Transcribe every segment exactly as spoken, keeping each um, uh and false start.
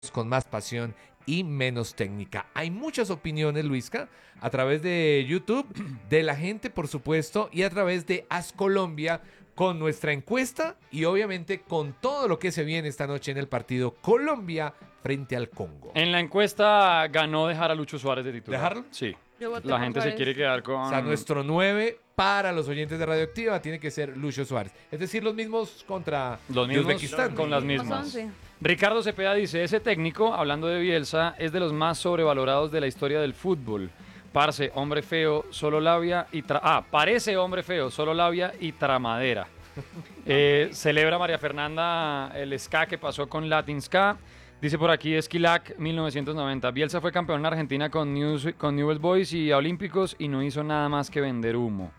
con más pasión y menos técnica. Hay muchas opiniones, Luisca, a través de YouTube, de la gente, por supuesto, y a través de As Colombia, con nuestra encuesta y obviamente con todo lo que se viene esta noche en el partido Colombia frente al Congo. En la encuesta ganó dejar a Lucho Suárez de titular. ¿Dejarlo? Sí. Yo voté La por gente se Suárez. quiere quedar con... O sea, nuestro nueve para los oyentes de Radioactiva tiene que ser Lucho Suárez. Es decir, los mismos contra Los mismos Uzbekistán. con las Los mismas. once. Ricardo Cepeda dice, ese técnico, hablando de Bielsa, es de los más sobrevalorados de la historia del fútbol. Parce, hombre feo, solo labia y... Tra ah, parece hombre feo, solo labia y tramadera. Eh, celebra María Fernanda el ska que pasó con Latin Ska. Dice por aquí Esquilac mil novecientos noventa. Bielsa fue campeón en Argentina con, News, con Newell's Boys y a Olímpicos y no hizo nada más que vender humo.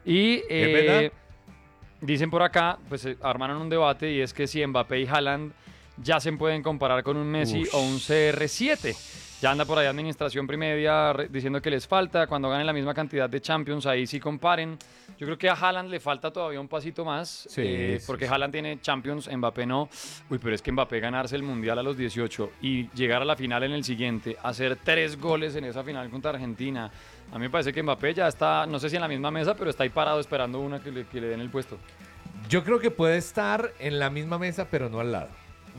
Y eh, verdad? dicen por acá, pues eh, armaron un debate y es que si Mbappé y Haaland ya se pueden comparar con un Messi Ush. o un C R siete. Ya anda por ahí administración primedia re- diciendo que les falta. Cuando ganen la misma cantidad de Champions, ahí sí comparen. Yo creo que a Haaland le falta todavía un pasito más. Sí, eh, sí, porque sí. Haaland tiene Champions, Mbappé no. Uy, pero es que Mbappé ganarse el Mundial a los dieciocho y llegar a la final en el siguiente, hacer tres goles en esa final contra Argentina. A mí me parece que Mbappé ya está, no sé si en la misma mesa, pero está ahí parado esperando una que le, que le den el puesto. Yo creo que puede estar en la misma mesa, pero no al lado.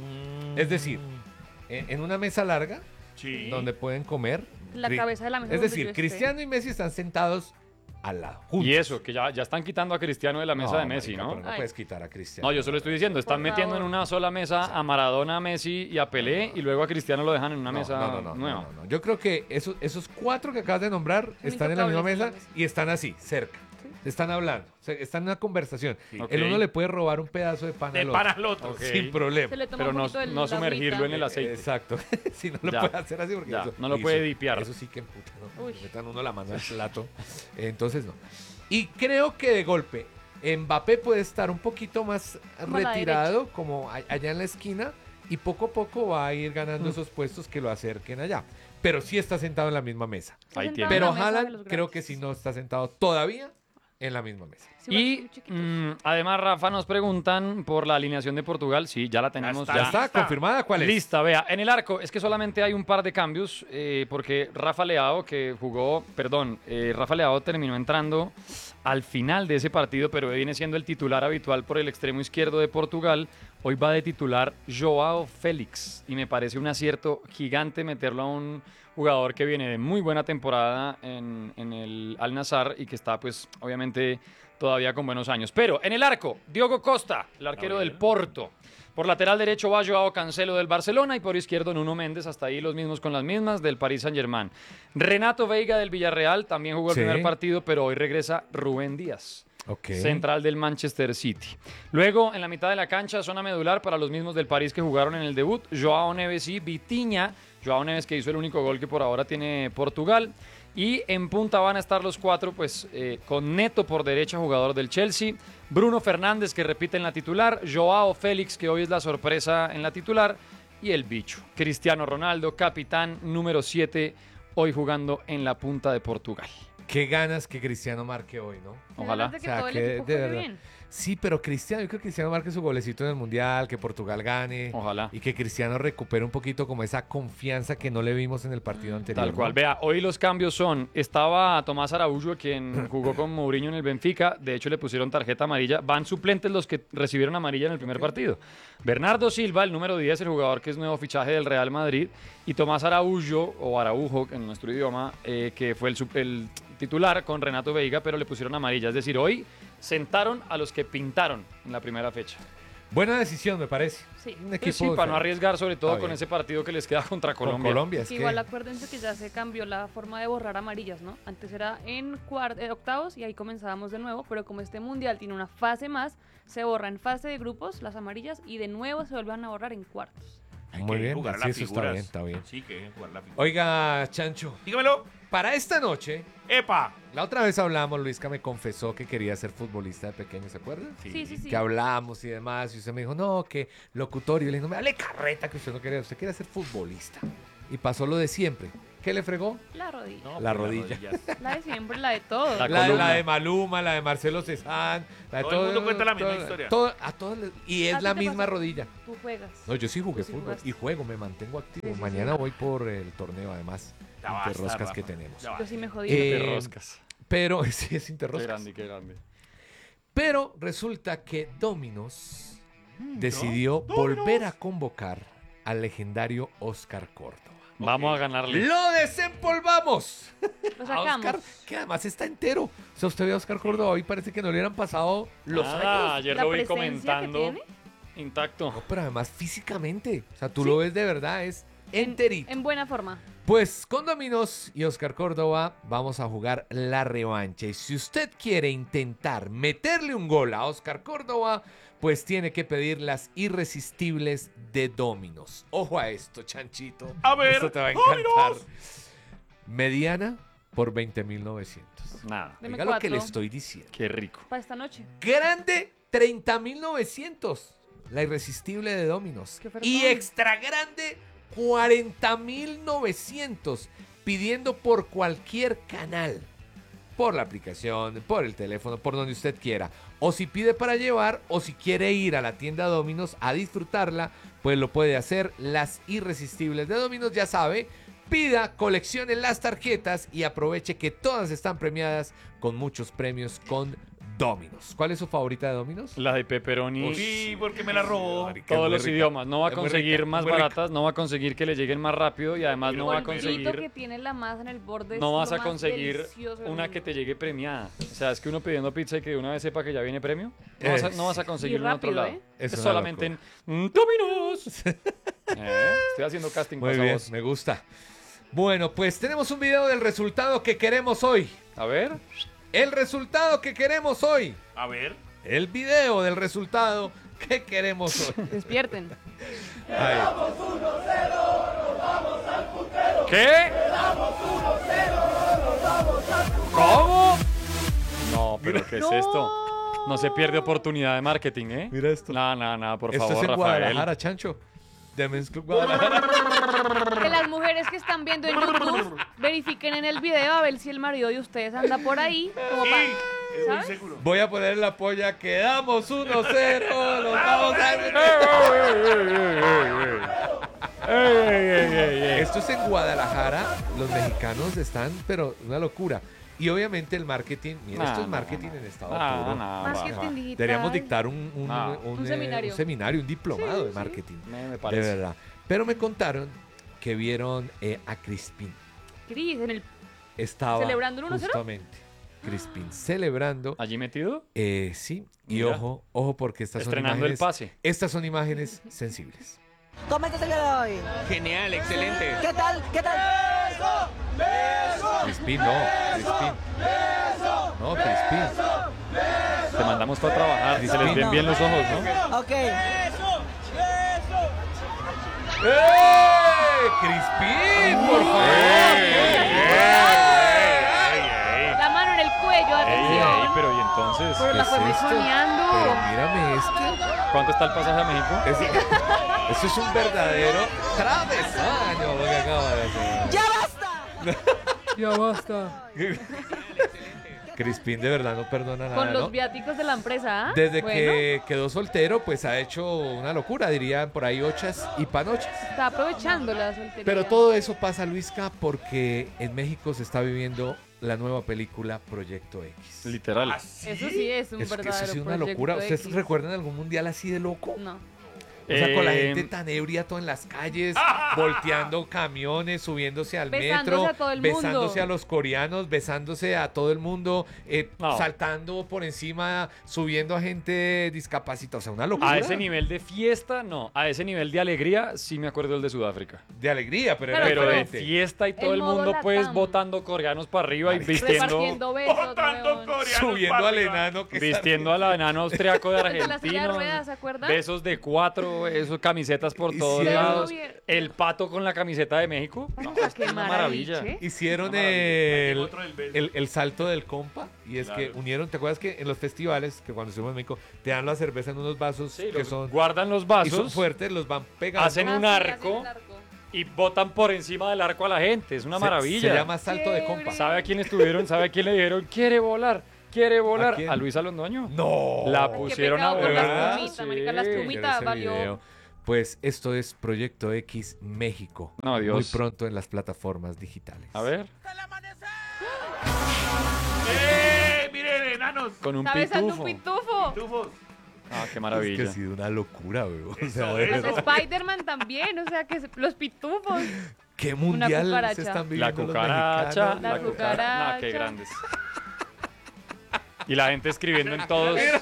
Es decir, en, en una mesa larga, Sí. donde pueden comer. La Cri- cabeza de la mesa Es donde decir, yo esté. Cristiano y Messi están sentados al lado. juntos. Y eso, que ya, ya están quitando a Cristiano de la mesa No, de Messi, marica, ¿no? pero no Ay. puedes quitar a Cristiano. No, yo solo estoy diciendo, están Por metiendo en favor. una sola mesa a Maradona, a Messi y a Pelé y luego a Cristiano lo dejan en una No, mesa no, no, no, nueva. no, no, no. Yo creo que esos, esos cuatro que acabas de nombrar están en la misma intocables en la mesa mesa. y están así, cerca. Están hablando, o sea, están en una conversación. Ok. El uno le puede robar un pedazo de pan De al otro. para el otro. Ok. Sin problema. Se le toma Pero un no, poquito del no sumergirlo agüita. en el aceite. Exacto. Si no lo Ya. puede hacer así porque Ya, eso- no lo eso- puede dipiar. Eso sí que emputa, ¿no? Uy. Le metan uno la mano al plato. Entonces no. Y creo que de golpe Mbappé puede estar un poquito más Como a la retirado, como a- allá en la esquina, y poco a poco va a ir ganando Mm. esos puestos que lo acerquen allá. Pero sí está sentado en la misma mesa. Está Ahí sentado tiene. en Pero la mesa de Haaland los creo grandes. que sí no está sentado todavía en la misma mesa. Sí, igual Y son muy chiquitos. mm, además, Rafa, nos preguntan por la alineación de Portugal. Sí, ya la tenemos. está, ¿Ya ya. está está. confirmada cuál es? Lista, vea, en el arco es que solamente hay un par de cambios eh, porque Rafa Leao que jugó, perdón, eh, Rafa Leao terminó entrando al final de ese partido, pero viene siendo el titular habitual por el extremo izquierdo de Portugal. Hoy va de titular Joao Félix y me parece un acierto gigante meterlo a un jugador que viene de muy buena temporada en, en el Al Nassr y que está pues obviamente todavía con buenos años. Pero en el arco, Diogo Costa, el arquero del Porto. Por lateral derecho va Joao Cancelo del Barcelona y por izquierdo Nuno Méndez, hasta ahí los mismos con las mismas, del Paris Saint-Germain. Renato Veiga del Villarreal, también jugó el Sí. primer partido, pero hoy regresa Rubén Díaz. Ok. Central del Manchester City. Luego, en la mitad de la cancha, zona medular para los mismos del París que jugaron en el debut, Joao Neves y Vitinha. Joao Neves que hizo el único gol que por ahora tiene Portugal. Y en punta van a estar los cuatro, pues eh, con Neto por derecha, jugador del Chelsea, Bruno Fernández que repite en la titular, Joao Félix que hoy es la sorpresa en la titular y el bicho, Cristiano Ronaldo, capitán número siete, hoy jugando en la punta de Portugal. Qué ganas que Cristiano marque hoy, ¿no? Ojalá. Ganas de que todo el equipo de juegue verdad. bien. Sí, pero Cristiano, yo creo que Cristiano marque su golecito en el Mundial, que Portugal gane. Ojalá. Y que Cristiano recupere un poquito como esa confianza que no le vimos en el partido anterior. Tal cual. ¿no? Vea, hoy los cambios son, estaba Tomás Araújo, quien jugó con Mourinho en el Benfica, de hecho le pusieron tarjeta amarilla, van suplentes los que recibieron amarilla en el primer partido. Bernardo Silva, el número diez, el jugador que es nuevo fichaje del Real Madrid, y Tomás Araújo, o Araujo en nuestro idioma, eh, que fue el, sup- el titular con Renato Veiga, pero le pusieron amarilla. Es decir, hoy sentaron a los que pintaron en la primera fecha. Buena decisión, me parece. Sí. Un Pues equipo sí, para no arriesgar, sobre todo Está con bien. ese partido que les queda contra con Colombia. Colombia. Es Que que igual acuérdense que ya se cambió la forma de borrar amarillas, ¿no? Antes era en cuart eh, octavos y ahí comenzábamos de nuevo, pero como este mundial tiene una fase más, se borra en fase de grupos las amarillas y de nuevo se vuelven a borrar en cuartos. Hay Muy que bien, jugar así las eso está figuras. bien, está bien. Sí, que hay que jugar la figura. Oiga, Chancho, Dígamelo. para esta noche, ¡Epa! la otra vez hablamos, Luisca me confesó que quería ser futbolista de pequeño, ¿se acuerda? Sí, sí, sí. Que hablamos y demás, y usted me dijo, no, que locutorio. Y le dije, no me dale carreta que usted no quería, usted quería ser futbolista. y pasó lo de siempre. ¿Qué le fregó? La rodilla. No, La pues, rodilla. rodillas. La de siempre, la de todos. La La, columna. la de Maluma, la de Marcelo Cezanne. La de Todo el mundo cuenta la misma historia. todo- a todos les- y ¿A es ti la te misma pasó? rodilla. Tú juegas. No, yo sí jugué Tú sí fútbol jugaste. y juego, me mantengo activo. Sí, sí, sí. Mañana voy por el torneo, además, Ya basta, interroscas Rafa, que tenemos. ya basta. Yo sí me jodí. Eh, Te roscas. Pero, sí, es Qué interroscas. grande, qué grande. Pero resulta que Dominos decidió volver a convocar al legendario Oscar Córdoba. Vamos a ganarle. ¡Lo desempolvamos! Lo A sacamos. Oscar, que además está entero. O sea, usted ve a Oscar Córdoba hoy, parece que no le hubieran pasado los Ah, años. ayer La lo vi presencia que comentando. tiene. Intacto. No, pero además físicamente. O sea, tú Sí. lo ves de verdad, es enterito. En buena forma. Pues con Dominos y Oscar Córdoba vamos a jugar la revancha. Y si usted quiere intentar meterle un gol a Oscar Córdoba, pues tiene que pedir las irresistibles de Dominos. Ojo a esto, chanchito. A ver, Esto te va a encantar. ¡Dominos! Mediana por veinte mil novecientos. Nada. Deme Oiga lo que le cuatro. estoy diciendo. Qué rico. Para esta noche. Grande, treinta mil novecientos. La irresistible de Dominos. Qué ofertón. Y extra grande, cuarenta mil novecientos. Pidiendo por cualquier canal. Por la aplicación, por el teléfono, por donde usted quiera. O si pide para llevar, o si quiere ir a la tienda Dominos a disfrutarla, pues lo puede hacer. Las irresistibles de Dominos, ya sabe. Pida, coleccione las tarjetas y aproveche que todas están premiadas con muchos premios con Dominos. ¿Cuál es su favorita de Dominos? La de pepperoni. Sí, porque me la robó. Marica, es Todos muy los rica. idiomas. No va a Es muy conseguir rica, más muy rica. baratas, no va a conseguir que le lleguen más rápido y además no va a El polvito que conseguir. tiene la masa en el borde. No es vas lo a más conseguir delicioso del una mundo. que te llegue premiada. O sea, es que uno pidiendo pizza y que de una vez sepa que ya viene premio. No vas a, no vas a conseguir Y en otro rápido, lado. ¿eh? Es Es una solamente locura. en mm, Domino's. Eh, Estoy haciendo casting Muy para esa bien, voz. me gusta. Bueno, pues tenemos un video del resultado que queremos hoy. A ver. El resultado que queremos hoy. A ver. El video del resultado que queremos hoy. Despierten. Ay, ¿Qué? ¿Cómo? No, pero ¿qué es No. esto? No se pierde oportunidad de marketing, ¿eh? Mira esto. No, no, no, por Esto favor, es en Rafael. Guadalajara, Chancho. De Men's Club Guadalajara. Que las mujeres que están viendo en YouTube verifiquen en el video a ver si el marido de ustedes anda por ahí. Como Sí, pa- es muy ¿sabes? seguro. Voy a poner la polla. Quedamos uno cero. Nos vamos a... Ey, ey, ey, ey, ey. Esto es en Guadalajara. Los mexicanos están, pero una locura. Y obviamente el marketing. Mira, No, esto es no, marketing no. en estado No, puro. no, Marketing va, va. digital. Deberíamos dictar un, un, Ah. un, Un eh, seminario. un seminario, un diplomado Sí, de sí. marketing. Me, me De parece. verdad. Pero me contaron que vieron eh, a Crispin. Cris, en el Estaba ¿Celebrando el uno cero? justamente Crispin celebrando. ¿Allí metido? Eh, sí. Y Mira. ojo, ojo, porque estas son Estrenando el imágenes. pase. Estas son imágenes sensibles. ¿Cómo estás el día de hoy? Genial, excelente. ¿Qué tal? ¿Qué tal? Crispin, no. Crispin. No, Crispin. Te mandamos para trabajar. Se les ven bien los ojos, ¿no? Ok. ¡Eh! Crispin, por favor. la mano en el cuello, Ey, ey, atención. pero ¿y entonces? Pero la ¿Qué fue es esto? mechoneando. Pero mírame este. ¿Cuánto está el pasaje a México? Es- Eso es un verdadero travesaño lo que acaba de hacer. ¡Ya basta! Ya basta. Crispin de verdad no perdona nada, Con los ¿no? viáticos de la empresa. ¿ah? Desde Bueno, que quedó soltero, pues ha hecho una locura, dirían por ahí ochas y panochas. está aprovechando la soltería. Pero todo eso pasa, Luisca, porque en México se está viviendo la nueva película Proyecto X. Literal. Eso sí es un Es que verdadero eso ha sido una proyecto locura. ¿Ustedes X. recuerdan algún mundial así de loco? No. O sea, con la Eh, gente tan ebria, todo en las calles, volteando camiones, subiéndose al Besándose metro, a todo el besándose mundo. a los coreanos, besándose a todo el mundo, eh, No. saltando por encima, subiendo a gente discapacitada. O sea, una locura. A ese nivel de fiesta, no. A ese nivel de alegría, sí me acuerdo el de Sudáfrica. De alegría, pero, Pero- era Pero de diferente. fiesta y todo El el modo mundo, pues, Latam. botando coreanos para arriba y Marica. vistiendo, Repartiendo besos, Botando weón. coreanos Subiendo para al arriba. enano que vistiendo a la enana austriaco de El de la silla de Argentina. ruedas, ¿se acuerdan? Besos de cuatro, esos camisetas por todos Hicieron- lados. El pato con la camiseta de México. Vamos No, a es que es una quemar maravilla. ahí, che. Hicieron Una maravilla. el, Llegó otro del beso. el, el salto del compa y es que Claro. unieron, ¿te acuerdas que en los festivales, que cuando estuvimos en México, te dan la cerveza en unos vasos Sí, que los- son, guardan los y son vasos, fuertes, los van pegando hacen Ah, un sí, arco. hacen un arco. y botan por encima del arco a la gente. Es una Se- maravilla. Se llama salto de Chévere. compa. ¿Sabe a quién estuvieron? ¿Sabe a quién le dijeron? Quiere volar, quiere volar. ¿A quién? A Luisa Londoño. No. La Qué pusieron a pecado por la volar. espumita, marica, la Sí. espumita. Quiero ese valió. video. Pues esto es Proyecto X México. No, Dios. Muy pronto en las plataformas digitales. A ver, ¡Eh! ¡Miren, enanos! con un Está besando pitufo. un pitufo. Tufos. Ah, qué Es maravilla. que ha sido una locura, weón. O sea, Eso de es. Los verdad. Spider-Man también, o sea, que se- los pitufos. ¿Qué mundial cucaracha. se están La viviendo los cucaracha, mexicanos? la La cucaracha. cucaracha. Nah, qué grandes. Y la gente escribiendo en todos. El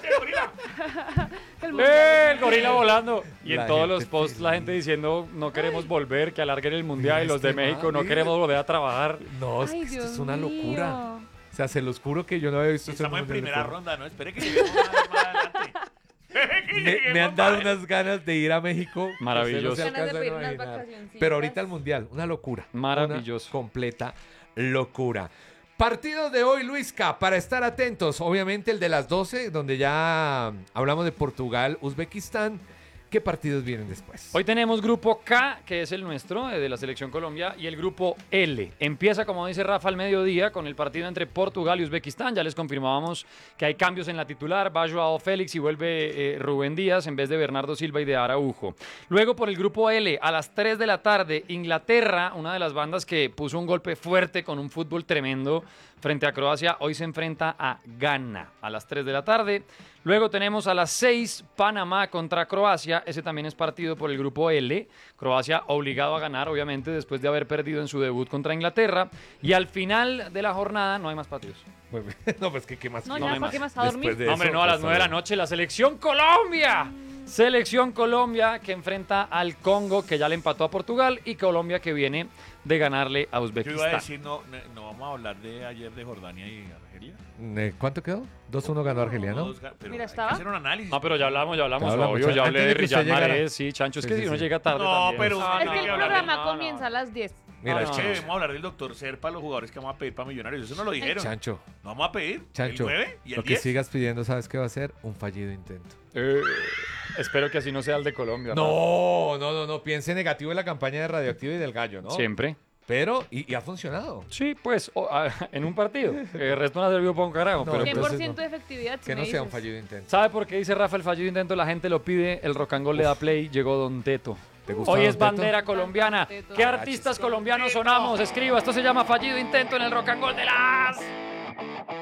¡Eh, mundial. el gorila volando! Y La en todos los gente posts la feliz. gente diciendo no queremos volver, que alarguen el mundial. Mira Y los de este México no man, queremos volver a trabajar. No, es que Ay, esto Dios es una locura. mío. O sea, se los juro que yo no había visto esto Estamos en un mundial de primera fútbol. ronda, ¿no? Espere que lleguemos más, más adelante. Espere que Me, lleguemos me han dado más. unas ganas de ir a México. Maravilloso. Ustedes no se Ganas de alcanzan pedir a unas imaginar. vacacioncitas. Pero ahorita el mundial, una locura. Maravilloso. Una completa locura. Partido de hoy, Luisca, para estar atentos. Obviamente el de las doce, donde ya hablamos de Portugal, Uzbekistán. ¿Qué partidos vienen después? Hoy tenemos grupo K, que es el nuestro, eh, de la Selección Colombia, y el grupo L. Empieza, como dice Rafa, al mediodía con el partido entre Portugal y Uzbekistán. Ya les confirmábamos que hay cambios en la titular. Va Joao Félix y vuelve eh, Rubén Díaz en vez de Bernardo Silva y de Araujo. Luego por el grupo L, a las tres de la tarde, Inglaterra, una de las bandas que puso un golpe fuerte con un fútbol tremendo frente a Croacia, hoy se enfrenta a Ghana a las tres de la tarde. Luego tenemos a las seis Panamá contra Croacia. Ese también es partido por el grupo L. Croacia obligado a ganar, obviamente, después de haber perdido en su debut contra Inglaterra. Y al final de la jornada no hay más partidos. Muy bien. No, pues que qué más. No, No ya, hay ¿para más. qué más? ¿A dormir? Después de No, hombre, eso, no, a las pues, nueve de la noche la Selección Colombia. Selección Colombia que enfrenta al Congo, que ya le empató a Portugal, y Colombia que viene de ganarle a Yo iba a Uzbekistán. decir, no, no, no vamos a hablar de ayer de Jordania y Argelia. Eh, ¿Cuánto quedó? dos uno ganó Argelia, ¿no? Dos ga- pero Mira, hay estaba. que hacer un análisis. No, pero ya hablamos, ya hablamos, Ya hablamos, obvio, ya- ya hablé antes de de que usted Riyad llegara. Mahrez, sí, Chancho, es Sí, que sí, si uno sí. llega tarde No, también. pero Es Ah, que no, el hay que hablar programa de- no, no. comienza a las diez. Mira, No, el no, Es Chancho. que vamos a hablar del doctor Ser para los jugadores que vamos a pedir para Millonarios. Eso no lo dijeron. Chancho, No vamos a pedir Chancho. el nueve y el Lo que diez. sigas pidiendo, ¿sabes qué va a ser? Un fallido intento. Eh, espero que así no sea el de Colombia. No, no, no, no. Piense negativo en la campaña de Radioactivo y del Gallo, ¿no? Rafa. Siempre. Pero, y, y ha funcionado. Sí, pues, o- a- en un partido. El resto no ha servido para un carajo. No, pero cien entonces por ciento no. de efectividad. si Que me no sea un dices. fallido intento. ¿Sabe por qué dice Rafa el fallido intento? La gente lo pide, el rock and roll le da play, llegó Don Teto. ¿Te gusta Hoy Don es Teto? bandera colombiana. Don Teto. ¿Qué artistas colombianos sonamos? Escriba, esto se llama fallido intento en el rock and roll de las